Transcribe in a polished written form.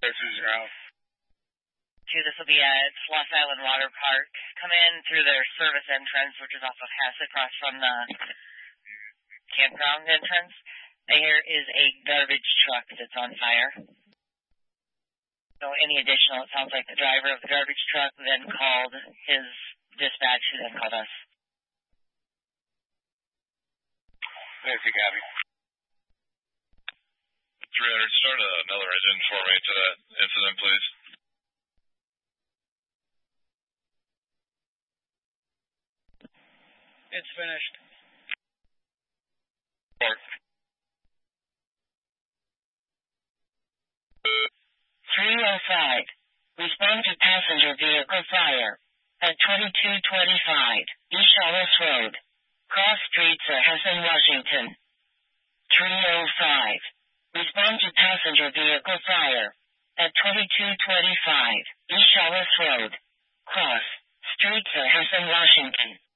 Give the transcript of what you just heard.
This will be at Lost Island Water Park. Come in through their service entrance, which is off of Hess across from the campground entrance. There is a garbage truck that's on fire. So any additional, it sounds like the driver of the garbage truck then called his dispatch, who then called us. Nancy, copy. 300, start another engine for me to that incident, please. It's finished. Mark. 305. Respond to passenger vehicle fire at 2225 East Shawless Road. Cross streets at Hessen, Washington. 305. Respond to passenger vehicle fire at 2225 East Shawless Road. Cross streets at Hessen, Washington.